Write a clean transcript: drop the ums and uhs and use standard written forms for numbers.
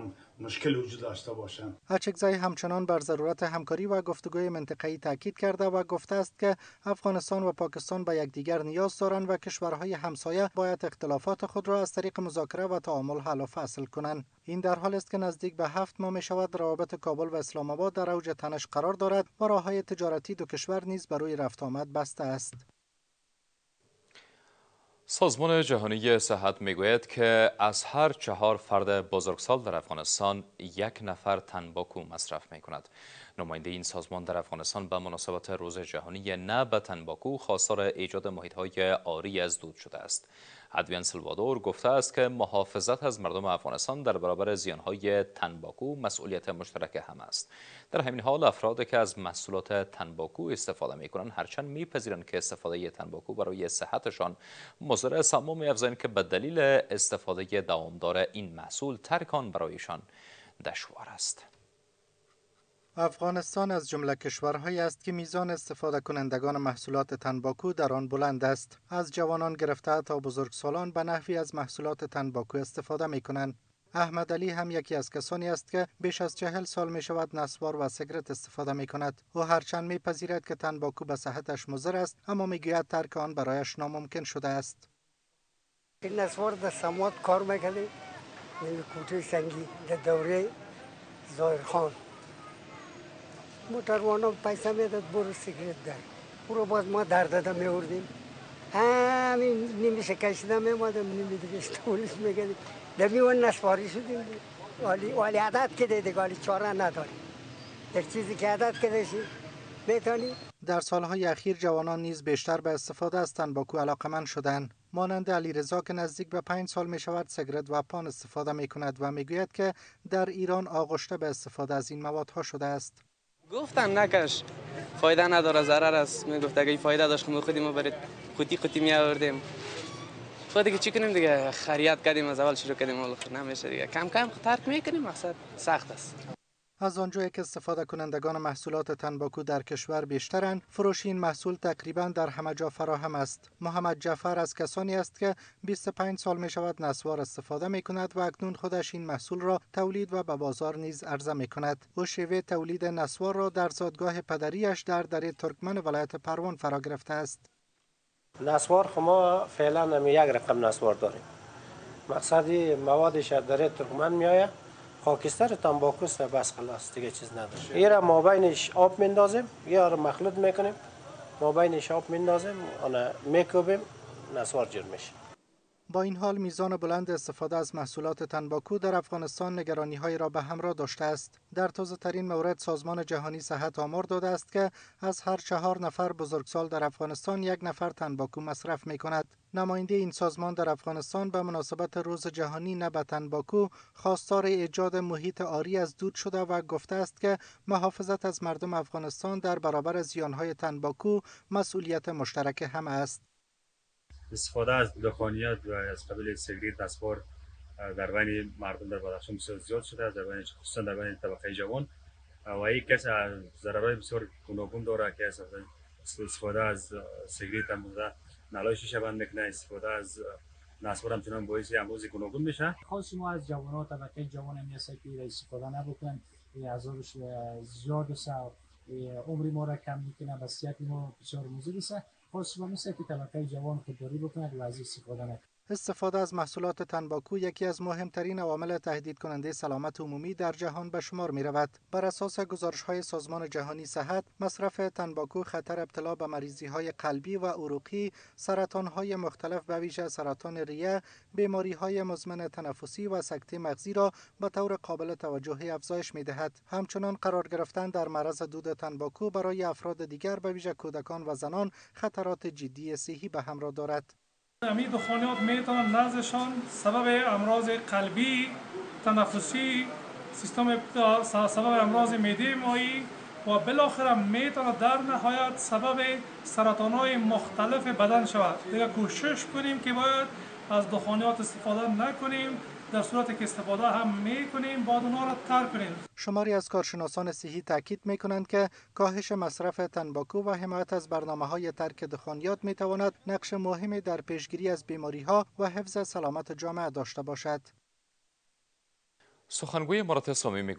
هم مشکل وجود داشته باشند. اچکزی همچنان بر ضرورت همکاری و گفتگوی منطقه‌ای تاکید کرده و گفته است که افغانستان و پاکستان به یکدیگر نیاز دارند و کشورهای همسایه باید اختلافات خود را از طریق مذاکره و تعامل حل و فصل کنند. این در حالی است که نزدیک به 7 ماه می‌شود روابط کابل و اسلام آباد در اوج تنش قرار دارد و راه‌های تجارتی دو کشور نیز برای رفت آمد بسته است. سازمان جهانی صحت میگوید که از هر 4 فرد بزرگسال در افغانستان 1 نفر تنباکو مصرف می کند. نماینده این سازمان در افغانستان به مناسبت روز جهانی نه به تنباکو خواستار ایجاد محیط‌های عاری از دود شده است. ادوین سلوادور گفته است که محافظت از مردم افغانستان در برابر زیانهای تنباکو مسئولیت مشترک همه است. در همین حال افرادی که از محصولات تنباکو استفاده می‌کنند هرچند می‌پذیرند که استفاده تنباکو برای صحتشان مضر است، اما می‌افزایند که به دلیل استفاده دوامدار این محصول ترک آن برایشان دشوار است. افغانستان از جمله کشورهایی است که میزان استفاده کنندگان محصولات تنباکو در آن بلند است. از جوانان گرفته تا بزرگسالان به نحوی از محصولات تنباکو استفاده می کنند. احمد علی هم یکی از کسانی است که بیش از 40 سال می شود نسوار و سیگرت استفاده می کند. او هرچند می پذیرد که تنباکو به صحتش مضر است، اما می گوید ترک آن برایش ناممکن شده است. این نسوار در سماعت کار میکنه، این کوټه سنگی در دوره ظاهر خان موتروانا پیسه میداد برو سیگرت در برو، باز ما در داده میوردیم همین نیمیشه کشیده میمادم نیمی دیگه اشتولیش میگردیم در میوان نسواری شدیم. والی عدد که دیده والی چاره نداریم، در چیزی که عدد که دیشی میتونی. در سالهای اخیر جوانان نیز بیشتر به استفاده از تنباکو علاقمند شدند. مانند علیرضا که نزدیک به 5 سال می شود سیگرت و پان استفاده می کند و می گوید که در ایران آغشته به استفاده از این موادها شده است. گفتم نکش، فایده نداره، ضرر است. میگفت اگه فایده داشت ما خودی ما برید قوطی می آوردیم. خودی که چی کنیم دیگه، خرید کردیم، از اول شروع کردیم، اول نمیشه دیگه، کم کم ترک میکنیم، مقصد سخت است. از آنجایی که استفاده کنندگان محصولات تنباکو در کشور بیشترند، فروش این محصول تقریبا در همه جا فراهم است. محمد جعفر از کسانی است که 25 سال می شود نسوار استفاده می کند و اکنون خودش این محصول را تولید و به بازار نیز عرضه می کند. او شیوه تولید نسوار را در زادگاه پدریش در دره ترکمن ولایت پروان فرا گرفته است. نسوار ما فعلا یک رقم نسوار داریم. مقصدی موادش در دره ترکمن میآید، خاکستر تنباکو است، بس خلاص دیگه چیز نداره. این را ما بینش آب میندازیم، یا را مخلوط میکنیم، ما بینش آب میندازیم، آن میکوبیم، نسوار جور میشه. با این حال میزان بلند استفاده از محصولات تنباکو در افغانستان نگرانی‌هایی را به همراه داشته است. در تازه‌ترین مورد سازمان جهانی صحت آمار داده است که از هر 4 نفر بزرگسال در افغانستان 1 نفر تنباکو مصرف می‌کند. نماینده این سازمان در افغانستان به مناسبت روز جهانی نه به تنباکو خواستار ایجاد محیط عاری از دود شده و گفته است که محافظت از مردم افغانستان در برابر زیان‌های تنباکو مسئولیت مشترک همه است. استفاده از دخانیات و از قبیل سیگرت نسوار در بین مردم در بدخشان بسیار زیاد شده است، در بین خصوصا در بین طبقه جوان، و این کس ضررهای بسیار گوناگون داره که استفاده از سیگرت هم نلای شیشه بند میکنه، استفاده از نسوار همچنان باعث امراض گوناگون میشه. خاصی ما از جوان‌ها طبقه جوان هم هست که استفاده نبکنن، عذابش زیاد است، عمر ما را کم میکنه، وضعیت ما بسیار مضر است. خاصی ما مثل که طبقه جوان خودداری بکنند و از استفاده نکنند. استفاده از محصولات تنباکو یکی از مهمترین عوامل تهدید کننده سلامت عمومی در جهان به شمار می رود. بر اساس گزارش‌های سازمان جهانی صحت، مصرف تنباکو خطر ابتلا به مریضی‌های قلبی و عروقی، سرطان‌های مختلف به ویژه سرطان ریه، بیماری‌های مزمن تنفسی و سکته مغزی را به طور قابل توجهی افزایش می‌دهد. همچنان قرار گرفتن در معرض دود تنباکو برای افراد دیگر به ویژه کودکان و زنان خطرات جدی صحی به همراه دارد. همین دخانیات میتونن نزدشان سبب امراض قلبی، تنفسی، سبب امراض معده مایی و بالاخره میتونه در نهایت سبب سرطان‌های مختلف بدن شود. دیگه کوشش کنیم که باید از دخانیات استفاده نکنیم، در صورتی که استفاده هم میکنیم باید اونها را ترک کنیم. شماری از کارشناسان صحی تاکید میکنند که کاهش مصرف تنباکو و حمایت از برنامه‌های ترک دخانیات میتواند نقش مهمی در پیشگیری از بیماری‌ها و حفظ سلامت جامعه داشته باشد. سخنگوی امارات اسلامی